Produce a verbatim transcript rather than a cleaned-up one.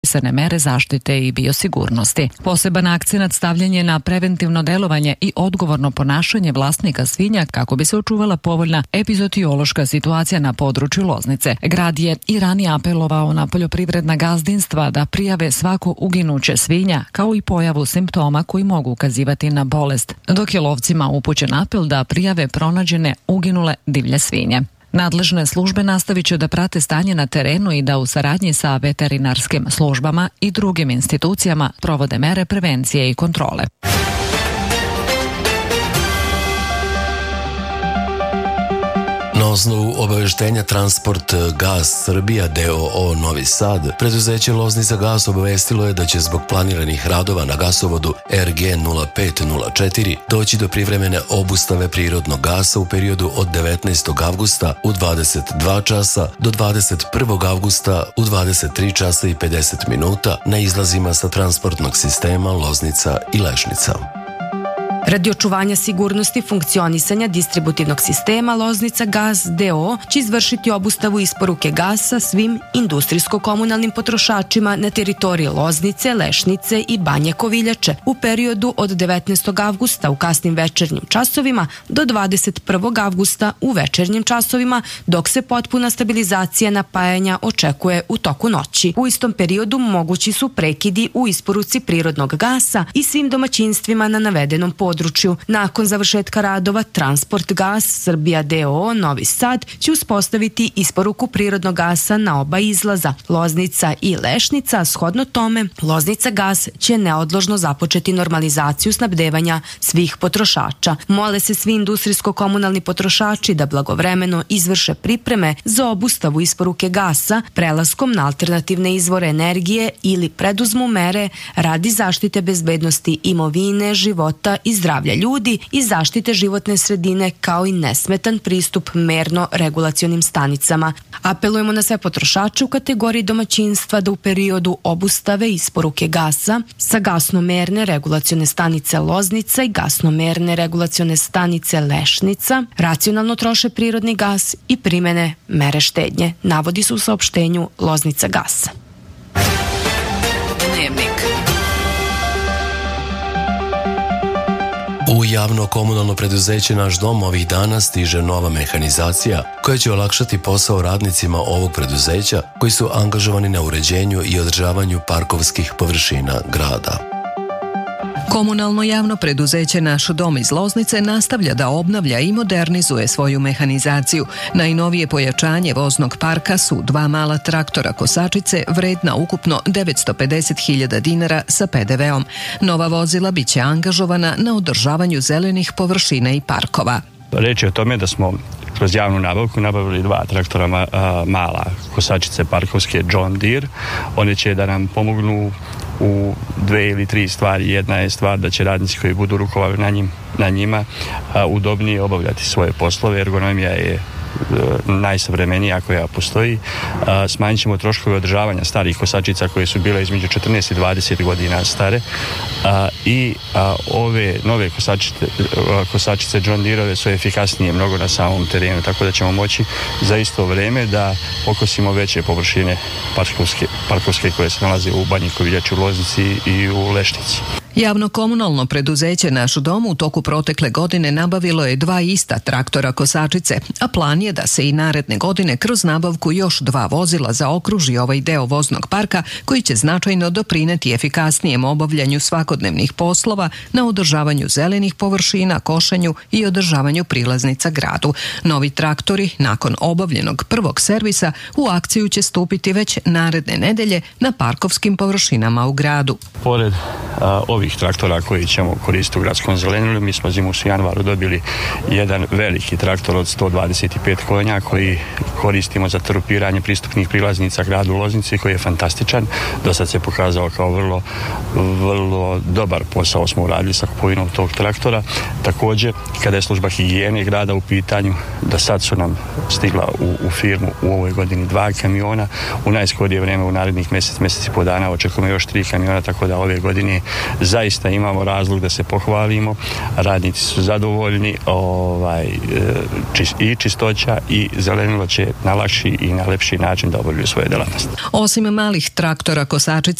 propisane mere zaštite i biosigurnosti. Poseban akcenat stavljen je na preventivno delovanje i odgovorno ponašanje vlasnika svinja kako bi se očuvala povoljna epizootiološka situacija na području Loznice. Grad je i ranije apelovao na poljoprivredna gazdinstva da prijave svako uginuće svinja, kao i pojavu simptoma koji mogu ukazivati na bolest, dok je lovcima upućen apel da prijave pronađene uginule divlje svinje. Nadležne službe nastavit će da prate stanje na terenu i da u saradnji sa veterinarskim službama i drugim institucijama provode mere prevencije i kontrole. Na osnovu obaveštenja Transport Gas Srbija d o o Novi Sad, preduzeće Loznica gas obavestilo je da će zbog planiranih radova na gasovodu er ge nula pet nula četiri doći do privremene obustave prirodnog gasa u periodu od devetnaestog avgusta u dvadeset dva časa do dvadeset prvog avgusta u dvadeset tri časa i pedeset minuta na izlazima sa transportnog sistema Loznica i Lešnica. Radi očuvanja sigurnosti funkcionisanja distributivnog sistema, Loznica gas d o o će izvršiti obustavu isporuke gasa svim industrijsko-komunalnim potrošačima na teritoriji Loznice, Lešnice i Banje Koviljače u periodu od devetnaestog avgusta u kasnim večernjim časovima do dvadeset prvog avgusta u večernjim časovima, dok se potpuna stabilizacija napajanja očekuje u toku noći. U istom periodu mogući su prekidi u isporuci prirodnog gasa i svim domaćinstvima na navedenom području. Nakon završetka radova, Transport Gas Srbija d o o Novi Sad će uspostaviti isporuku prirodnog gasa na oba izlaza, Loznica i Lešnica. Shodno tome, Loznica gas će neodložno započeti normalizaciju snabdevanja svih potrošača. Mole se svi industrijsko-komunalni potrošači da blagovremeno izvrše pripreme za obustavu isporuke gasa prelaskom na alternativne izvore energije ili preduzmu mere radi zaštite bezbednosti imovine, života i zdravlja ljudi i zaštite životne sredine, kao i nesmetan pristup merno-regulacionim stanicama. Apelujemo na sve potrošače u kategoriji domaćinstva da u periodu obustave isporuke gasa sa gasnomerne regulacione stanice Loznica i gasnomerne regulacione stanice Lešnica racionalno troše prirodni gas i primene mere štednje, navodi se u saopštenju Loznica gasa. Dnevnik. U javno komunalno preduzeće Naš dom ovih dana stiže nova mehanizacija koja će olakšati posao radnicima ovog preduzeća koji su angažovani na uređenju i održavanju parkovskih površina grada. Komunalno javno preduzeće Naš dom iz Loznice nastavlja da obnavlja i modernizuje svoju mehanizaciju. Najnovije pojačanje voznog parka su dva mala traktora kosačice vredna ukupno devetsto pedeset hiljada dinara sa pe de veom. Nova vozila biće angažovana na održavanju zelenih površina i parkova. Reč je o tome da smo kroz javnu nabavku nabavili dva traktora ma, a, mala kosačice parkovske John Deere. One će da nam pomognu u dve ili tri stvari. Jedna je stvar da će radnici koji budu rukovali na, njim, na njima a, udobnije obavljati svoje poslove. Ergonomija je najsavremenija koja postoji. Smanjit ćemo troškove održavanja starih kosačica koje su bile između četrnaest i dvadeset godina stare i ove nove kosačice, kosačice John Deere su efikasnije mnogo na samom terenu, tako da ćemo moći za isto vreme da pokosimo veće površine parkovske, parkovske koje se nalaze u Banji Koviljači, u Loznici i u Lešnici. Javno komunalno preduzeće Naš dom u toku protekle godine nabavilo je dva ista traktora kosačice, a plan je da se i naredne godine kroz nabavku još dva vozila zaokruži ovaj deo voznog parka koji će značajno doprineti efikasnijem obavljanju svakodnevnih poslova na održavanju zelenih površina, košenju i održavanju prilaznica gradu. Novi traktori, nakon obavljenog prvog servisa, u akciju će stupiti već naredne nedelje na parkovskim površinama u gradu. Pored a, ovih traktora koji ćemo koristiti u gradskom zelenilu, mi smo zimus u januaru dobili jedan veliki traktor od sto dvadeset pet konja koji koristimo za trupiranje pristupnih prilaznica gradu Loznici, koji je fantastičan. Do sad se pokazao kao vrlo, vrlo dobar posao smo uradili sa kupovinom tog traktora. Također, kada je služba higijene grada u pitanju, do sad su nam stigla u, u firmu u ovoj godini dva kamiona. U najskorije vreme, u narednih mjesec, mjesec i po dana očekujemo još tri kamiona, tako da ove godine zaista imamo razlog da se pohvalimo, radnici su zadovoljni, ovaj, čist, i čistoća i zelenilo će na lakši i na lepši način da obavljaju svoje delatnosti. Osim malih traktora kosačica